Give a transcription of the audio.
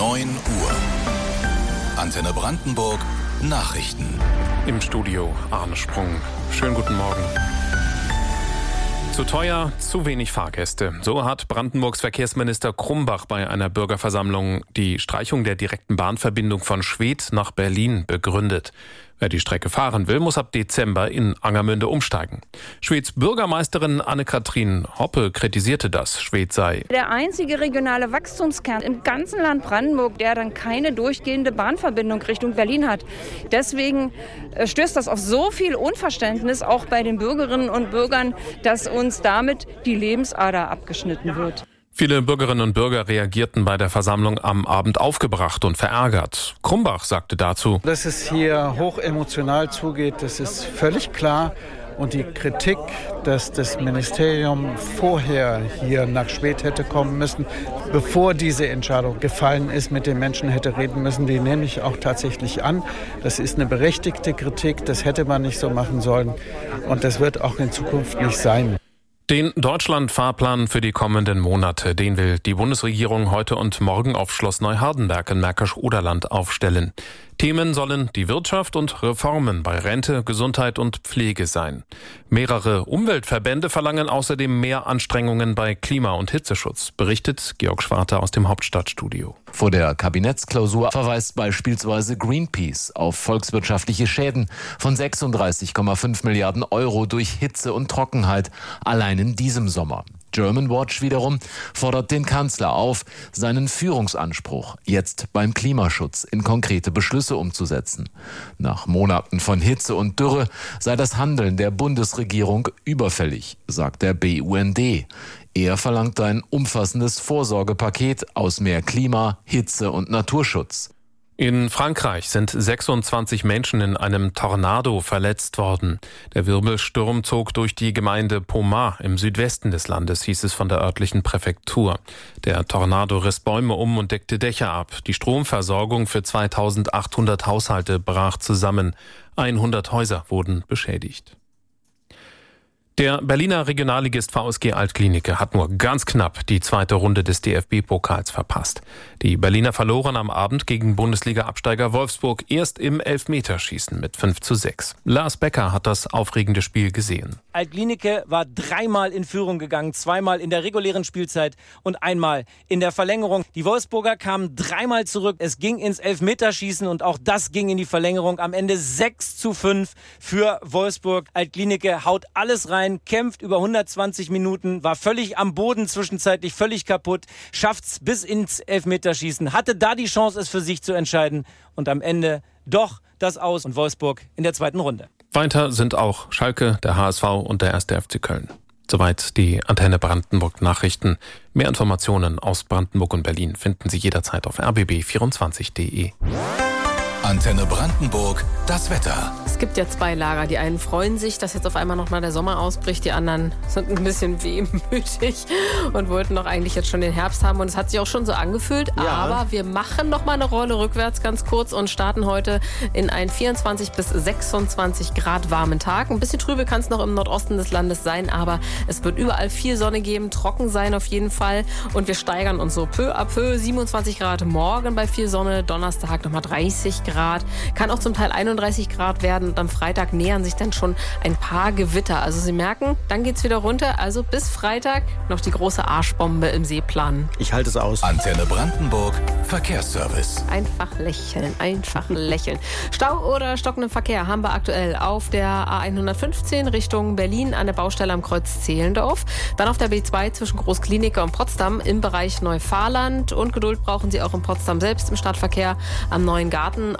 9 Uhr. Antenne Brandenburg Nachrichten. Im Studio Arne Sprung. Schönen guten Morgen. Zu teuer, zu wenig Fahrgäste. So hat Brandenburgs Verkehrsminister Krumbach bei einer Bürgerversammlung die Streichung der direkten Bahnverbindung von Schwedt nach Berlin begründet. Wer die Strecke fahren will, muss ab Dezember in Angermünde umsteigen. Schweds Bürgermeisterin Anne-Kathrin Hoppe kritisierte das. Schwedt sei der einzige regionale Wachstumskern im ganzen Land Brandenburg, der dann keine durchgehende Bahnverbindung Richtung Berlin hat. Deswegen stößt das auf so viel Unverständnis auch bei den Bürgerinnen und Bürgern, dass uns damit die Lebensader abgeschnitten wird. Viele Bürgerinnen und Bürger reagierten bei der Versammlung am Abend aufgebracht und verärgert. Krumbach sagte dazu: Dass es hier hoch emotional zugeht, das ist völlig klar. Und die Kritik, dass das Ministerium vorher hier nach Schwedt hätte kommen müssen, bevor diese Entscheidung gefallen ist, mit den Menschen hätte reden müssen, die nehme ich auch tatsächlich an. Das ist eine berechtigte Kritik, das hätte man nicht so machen sollen. Und das wird auch in Zukunft nicht sein. Den Deutschland-Fahrplan für die kommenden Monate, den will die Bundesregierung heute und morgen auf Schloss Neuhardenberg in Märkisch-Oderland aufstellen. Themen sollen die Wirtschaft und Reformen bei Rente, Gesundheit und Pflege sein. Mehrere Umweltverbände verlangen außerdem mehr Anstrengungen bei Klima- und Hitzeschutz, berichtet Georg Schwarte aus dem Hauptstadtstudio. Vor der Kabinettsklausur verweist beispielsweise Greenpeace auf volkswirtschaftliche Schäden von 36,5 Milliarden Euro durch Hitze und Trockenheit allein in diesem Sommer. Germanwatch wiederum fordert den Kanzler auf, seinen Führungsanspruch jetzt beim Klimaschutz in konkrete Beschlüsse umzusetzen. Nach Monaten von Hitze und Dürre sei das Handeln der Bundesregierung überfällig, sagt der BUND. Er verlangt ein umfassendes Vorsorgepaket aus mehr Klima, Hitze und Naturschutz. In Frankreich sind 26 Menschen in einem Tornado verletzt worden. Der Wirbelsturm zog durch die Gemeinde Pomar im Südwesten des Landes, hieß es von der örtlichen Präfektur. Der Tornado riss Bäume um und deckte Dächer ab. Die Stromversorgung für 2800 Haushalte brach zusammen. 100 Häuser wurden beschädigt. Der Berliner Regionalligist VSG Altklinike hat nur ganz knapp die zweite Runde des DFB-Pokals verpasst. Die Berliner verloren am Abend gegen Bundesliga-Absteiger Wolfsburg erst im Elfmeterschießen mit 5:6. Lars Becker hat das aufregende Spiel gesehen. Altklinike war 3-mal in Führung gegangen, 2-mal in der regulären Spielzeit und 1-mal in der Verlängerung. Die Wolfsburger kamen 3-mal zurück. Es ging ins Elfmeterschießen und auch das ging in die Verlängerung. Am Ende 6:5 für Wolfsburg. Altklinike haut alles rein, kämpft über 120 Minuten, war völlig am Boden zwischenzeitlich, völlig kaputt, schafft's bis ins Elfmeterschießen, hatte da die Chance, es für sich zu entscheiden und am Ende doch das Aus und Wolfsburg in der zweiten Runde. Weiter sind auch Schalke, der HSV und der 1. FC Köln. Soweit die Antenne Brandenburg Nachrichten. Mehr Informationen aus Brandenburg und Berlin finden Sie jederzeit auf rbb24.de. Antenne Brandenburg, das Wetter. Es gibt ja zwei Lager. Die einen freuen sich, dass jetzt auf einmal nochmal der Sommer ausbricht. Die anderen sind ein bisschen wehmütig und wollten doch eigentlich jetzt schon den Herbst haben. Und es hat sich auch schon so angefühlt. Ja. Aber wir machen nochmal eine Rolle rückwärts ganz kurz und starten heute in einen 24 bis 26 Grad warmen Tag. Ein bisschen trübe kann es noch im Nordosten des Landes sein, aber es wird überall viel Sonne geben, trocken sein auf jeden Fall. Und wir steigern uns so peu à peu. 27 Grad morgen bei viel Sonne, Donnerstag nochmal 30 Grad. Kann auch zum Teil 31 Grad werden und am Freitag nähern sich dann schon ein paar Gewitter. Also Sie merken, dann geht's wieder runter. Also bis Freitag noch die große Arschbombe im See planen. Ich halte es aus. Antenne Brandenburg, Verkehrsservice. Einfach lächeln, einfach lächeln. Stau oder stockenden Verkehr haben wir aktuell auf der A115 Richtung Berlin an der Baustelle am Kreuz Zehlendorf. Dann auf der B2 zwischen Großklinik und Potsdam im Bereich Neufahrland. Und Geduld brauchen Sie auch in Potsdam selbst im Stadtverkehr am Neuen Garten.